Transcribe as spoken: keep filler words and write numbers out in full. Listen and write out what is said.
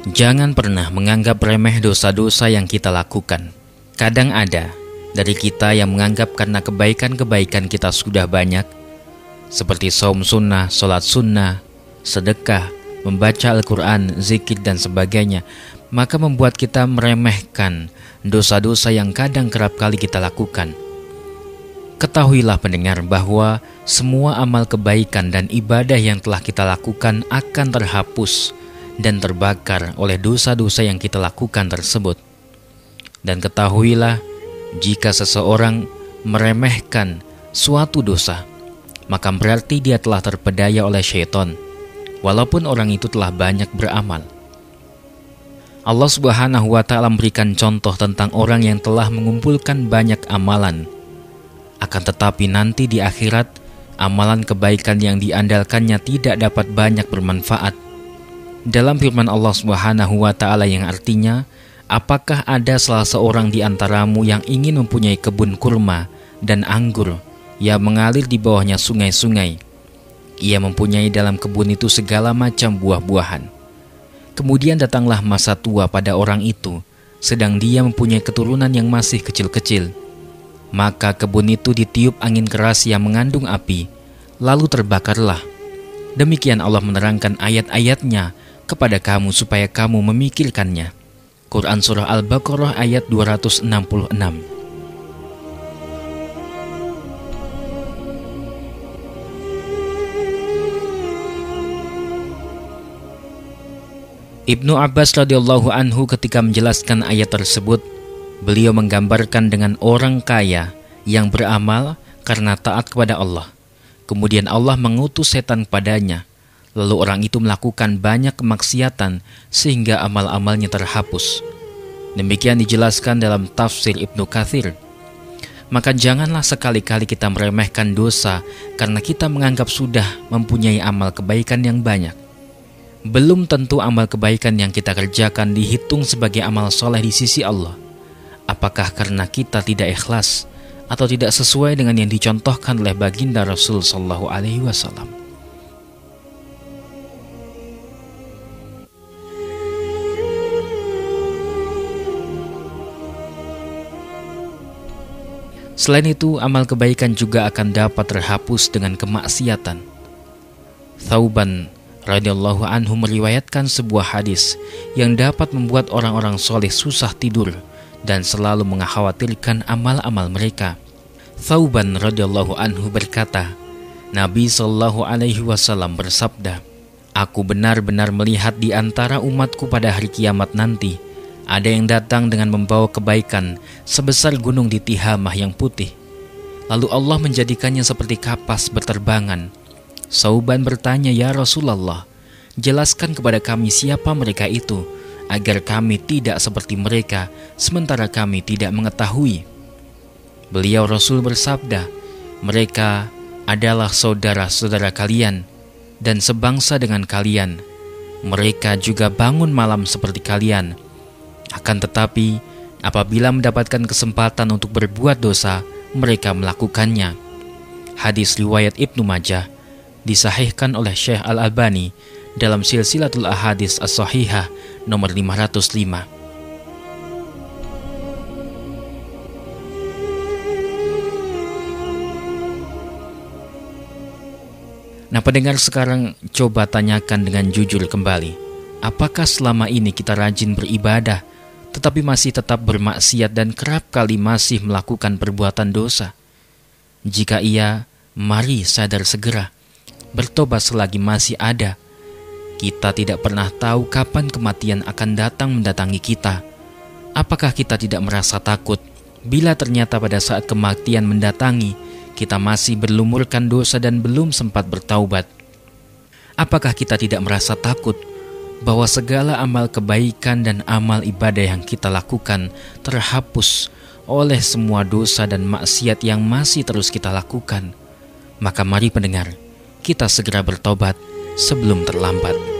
Jangan pernah menganggap remeh dosa-dosa yang kita lakukan. Kadang ada dari kita yang menganggap karena kebaikan-kebaikan kita sudah banyak, seperti saum sunnah, sholat sunnah, sedekah, membaca Al-Quran, zikir dan sebagainya, maka membuat kita meremehkan dosa-dosa yang kadang kerap kali kita lakukan. Ketahuilah pendengar bahwa semua amal kebaikan dan ibadah yang telah kita lakukan akan terhapus dan terbakar oleh dosa-dosa yang kita lakukan tersebut. Dan ketahuilah, jika seseorang meremehkan suatu dosa, maka berarti dia telah terpedaya oleh syaitan, walaupun orang itu telah banyak beramal. Allah Subhanahu wa Ta'ala memberikan contoh tentang orang yang telah mengumpulkan banyak amalan, akan tetapi nanti di akhirat amalan kebaikan yang diandalkannya tidak dapat banyak bermanfaat. Dalam firman Allah Subhanahu wa Ta'ala yang artinya, apakah ada salah seorang di antaramu yang ingin mempunyai kebun kurma dan anggur yang mengalir di bawahnya sungai-sungai? Ia mempunyai dalam kebun itu segala macam buah-buahan. Kemudian datanglah masa tua pada orang itu, sedang dia mempunyai keturunan yang masih kecil-kecil. Maka kebun itu ditiup angin keras yang mengandung api, lalu terbakarlah. Demikian Allah menerangkan ayat-ayatnya kepada kamu supaya kamu memikirkannya. Quran Surah Al-Baqarah ayat dua ratus enam puluh enam. Ibnu Abbas radhiyallahu anhu ketika menjelaskan ayat tersebut, beliau menggambarkan dengan orang kaya yang beramal karena taat kepada Allah. Kemudian Allah mengutus setan padanya. Lalu orang itu melakukan banyak kemaksiatan sehingga amal-amalnya terhapus. Demikian dijelaskan dalam tafsir Ibnu Katsir. Maka janganlah sekali-kali kita meremehkan dosa karena kita menganggap sudah mempunyai amal kebaikan yang banyak. Belum tentu amal kebaikan yang kita kerjakan dihitung sebagai amal soleh di sisi Allah. Apakah karena kita tidak ikhlas atau tidak sesuai dengan yang dicontohkan oleh baginda Rasul sallallahu alaihi wasallam? Selain itu, amal kebaikan juga akan dapat terhapus dengan kemaksiatan. Thauban radhiyallahu anhu meriwayatkan sebuah hadis yang dapat membuat orang-orang soleh susah tidur dan selalu mengkhawatirkan amal-amal mereka. Thauban radhiyallahu anhu berkata, Nabi sallallahu alaihi wasallam bersabda, "Aku benar-benar melihat di antara umatku pada hari kiamat nanti ada yang datang dengan membawa kebaikan sebesar gunung di Tihamah yang putih. Lalu Allah menjadikannya seperti kapas berterbangan." Thauban bertanya, "Ya Rasulullah, jelaskan kepada kami siapa mereka itu, agar kami tidak seperti mereka, sementara kami tidak mengetahui." Beliau Rasul bersabda, "Mereka adalah saudara-saudara kalian dan sebangsa dengan kalian. Mereka juga bangun malam seperti kalian. Akan tetapi, apabila mendapatkan kesempatan untuk berbuat dosa, mereka melakukannya." Hadis riwayat Ibnu Majah, disahihkan oleh Syekh Al-Albani dalam Silsilatul Ahadits As-Shahihah nomor lima ratus lima. Nah, pendengar, sekarang coba tanyakan dengan jujur kembali, apakah selama ini kita rajin beribadah tetapi masih tetap bermaksiat dan kerap kali masih melakukan perbuatan dosa? Jika iya, mari sadar segera, bertobat selagi masih ada. Kita tidak pernah tahu kapan kematian akan datang mendatangi kita. Apakah kita tidak merasa takut bila ternyata pada saat kematian mendatangi, kita masih berlumurkan dosa dan belum sempat bertaubat? Apakah kita tidak merasa takut bahwa segala amal kebaikan dan amal ibadah yang kita lakukan terhapus oleh semua dosa dan maksiat yang masih terus kita lakukan? Maka mari pendengar, kita segera bertobat sebelum terlambat.